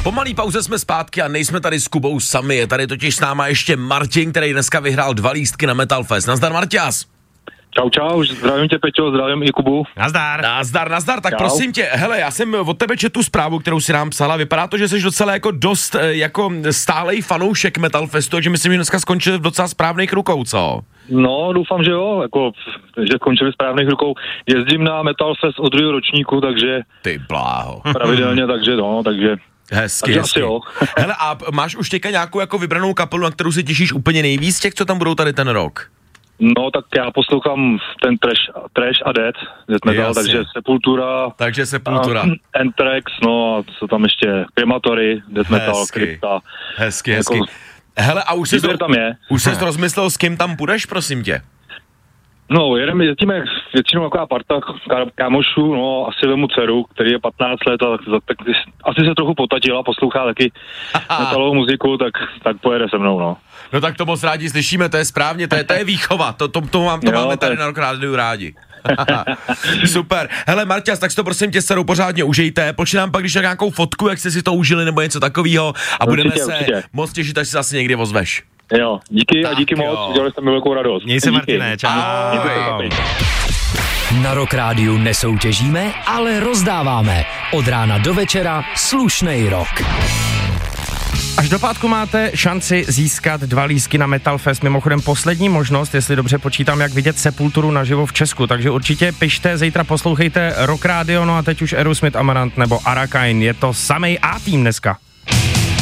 Po malý pauze jsme zpátky a nejsme tady s Kubou sami, je tady totiž s náma ještě Martin, který dneska vyhrál 2 lístky na Metal Fest. Nazdar, Marťas. Čau, zdravím tě, Peťo, zdravím i Kubu. Nazdar, tak Čau. Prosím tě, hele, já jsem od tebe četl tu zprávu, kterou si nám psala, vypadá to, že jsi docela jako dost jako stálej fanoušek Metal Festu, že myslím, že dneska skončil v docela správných rukou, co? No, doufám, že jo, jako, že skončili správných rukou. Jezdím na Metal Fest od 2. ročníku, takže... Ty bláho. Pravidelně, takže... Hezky. Jo. Hele, a máš už teďka nějakou jako vybranou kapelu, na kterou se těšíš úplně nejvíc, těch, co tam budou tady ten rok? No, tak já poslouchám ten Trash a Death metal, takže Sepultura. Anthrax, no a co tam ještě, Crematory, Death metal, Crypta. Hezky. Jako, hele, a už jsi rozmyslel, s kým tam půjdeš, prosím tě? No, jezdíme většinou taková parta kámošů, no, asi vemu dceru, který je 15 let a tak asi se trochu potatila, poslouchá taky metalovou muziku, tak pojede se mnou, no. No tak to moc rádi slyšíme, to je správně, to je výchova, to máme tady na Rock Rádiu rádi. Super. Hele, Marťas, tak si to prosím tě s dcerou pořádně užijte, pošli nám pak když nějakou fotku, jak jste si to užili nebo něco takového a budeme se moc těšit, až si zase někdy ozveš. Jo, díky a díky moc, udělali jste mi velkou radost. Měj se, Martine, čau. Na Rock Rádiu nesoutěžíme, ale rozdáváme. Od rána do večera slušnej rock. Až do pátku máte šanci získat 2 lístky na Metal Fest. Mimochodem poslední možnost, jestli dobře počítám, jak vidět Sepulturu naživo v Česku. Takže určitě pište, zítra poslouchejte Rock Radio, no a teď už Aerosmith, Amarant nebo Arakain. Je to samej A-tým dneska.